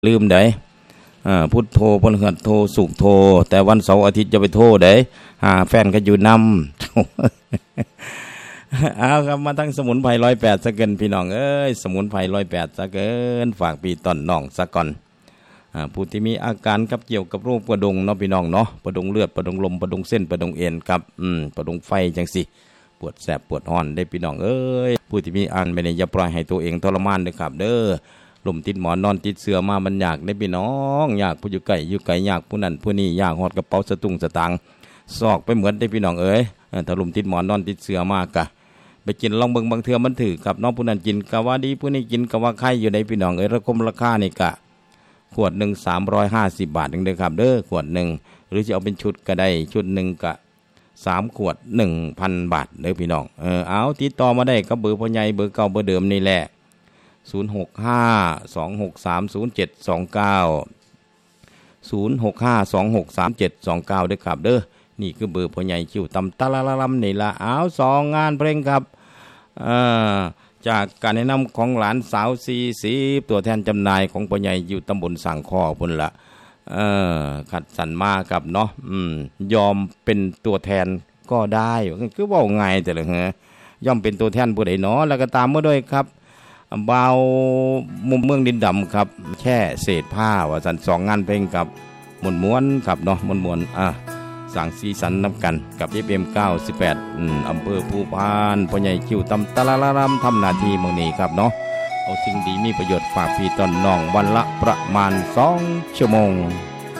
ลืมได้พุทโธพลหัดโธสุขโธแต่วันเสาร์อาทิตย์จะไปโทษได้แฟนก็อยู่นำเอาครับมาทั้งสมุนไพร108สักเกินพี่น้องเอ้ยสมุนไพร108สักเกินฝากพี่ต้นน้องสักก่อนผู้ที่มีอาการกับเกี่ยวกับโรคประดงเนาะพี่น้องเนาะประดงเลือดประดงลมประดงเส้นประดงเอ็นครับประดงไฟจังสิปวดแสบปวดห้อนได้พี่น้องเอ้ยผู้ที่มีอันไม่ได้อย่าปล่อยให้ตัวเองทรมานเด้อครับเด้อลมติดหมอนนอนติดเสือมามันอยากได้พี่น้องอยากผู้อยู่ไกลอยากผู้นั้นผู้นี้อยากหอดกระเป๋าสตุ้งสตางค์ซอกไปเหมือนได้พี่น้องเอ้ยถ้าลมติดหมอนนอนติดเสือมากะไปกินลองเบิ่งบางเทื่อมันถือกับน้องผู้นั้นกินกะว่าดีผู้นี้กินกะว่าไข่อยู่ในพี่น้องเอ้ยราคานี่กะขวดหนึ่ง350 บาทเองเด้อครับเด้อขวดหนึ่งหรือจะเอาเป็นชุดก็ได้ชุดหนึ่งกะ3 ขวด 1,000 บาทเด้อพี่น้องเอาติดต่อมาได้กับเบอร์พ่อใหญ่เบอร์เก่าเบอร์เดิมนี่แหละ065-263-0729 065-263-0729ด้วยครับเด้อนี่คือเบอร์พ่อใหญ่คิวตำตะละละลำนี่ละเอา2 งานเพลงครับจากการแนะนำของหลานสาว40ตัวแทนจำหน่ายของพ่อใหญ่อยู่ตำบลสังข้อพุ่นละขัดสันมากับเนาะยอมเป็นตัวแทนก็ได้คือว่าไงแต่ละยอมเป็นตัวแทนผู้ใดเนาะแล้วก็ตามมาด้วยครับเบามุมเมืองดินดำครับแค่เศษผ้าว่าสัน2 งานเพลงกับม้วนครับเนาะม้วนสั่งซีสันนำกันกับ FM 98อำเภอภูพานพ่อใหญ่คิวตำตะละละลำทำหน้าที่มื้อนี้ครับเนาะเอาสิ่งดีมีประโยชน์ฝากพี่ต้นน้องวันละประมาณ2 ชั่วโมง